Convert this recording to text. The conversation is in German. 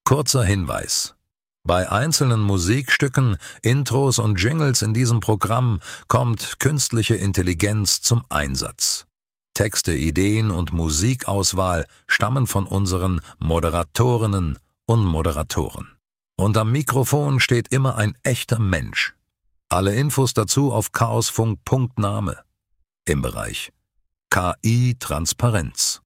Kurzer Hinweis: Bei einzelnen Musikstücken, Intros und Jingles in diesem Programm kommt künstliche Intelligenz zum Einsatz. Texte, Ideen und Musikauswahl stammen von unseren Moderatorinnen und Moderatoren. Und am Mikrofon steht immer ein echter Mensch. Alle Infos dazu auf chaosfunk.name im Bereich KI Transparenz.